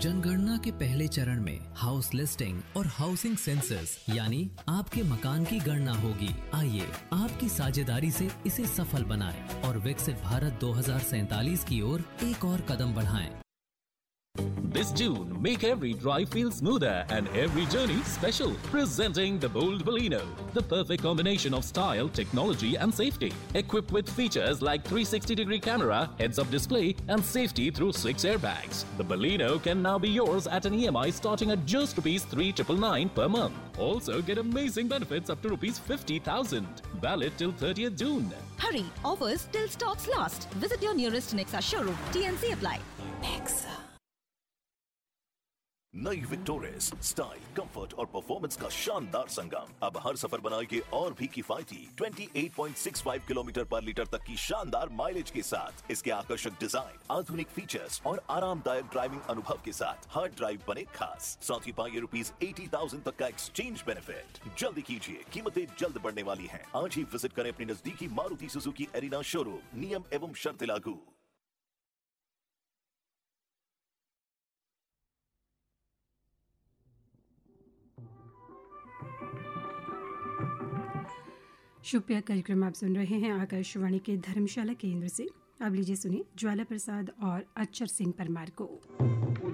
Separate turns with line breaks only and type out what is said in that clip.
जनगणना के पहले चरण में हाउस लिस्टिंग और हाउसिंग सेंसस यानी आपके मकान की गणना होगी। आइए आपकी साझेदारी से इसे सफल बनाएं और विकसित भारत 2047 की ओर एक और कदम बढ़ाएं।
This June, make every drive feel smoother and every journey special. Presenting the bold Baleno, the perfect combination of style, technology and safety. Equipped with features like 360-degree camera, heads-up display and safety through 6 airbags. The Baleno can now be yours at an EMI starting at just ₹3,999 per month. Also get amazing benefits up to ₹50,000. Valid till 30th June.
Hurry, offers till stocks last. Visit your nearest Nexa showroom. TNC apply. Nexa.
नई Victoris style, comfort और performance का शानदार संगम अब हर सफर बनाएगी और भी किफायती। 28.65 kilometre पर लीटर तक की शानदार माइलेज के साथ इसके आकर्षक डिजाइन, आधुनिक फीचर्स और आरामदायक ड्राइविंग अनुभव के साथ हर ड्राइव बने खास। साथ ही पाइए ₹80,000 तक का एक्सचेंज बेनिफिट। जल्दी कीजिए, कीमतें जल्द बढ़ने वाली हैं। आज ही विजिट करें अपनी नजदीकी मारुति सुजुकी एरिना शोरूम। नियम एवं शर्त लागू।
शुभ कार्यक्रम आप सुन रहे हैं आकाशवाणी के धर्मशाला केंद्र से। अब लीजिए सुनिए ज्वाला प्रसाद और अक्षर सिंह परमार को।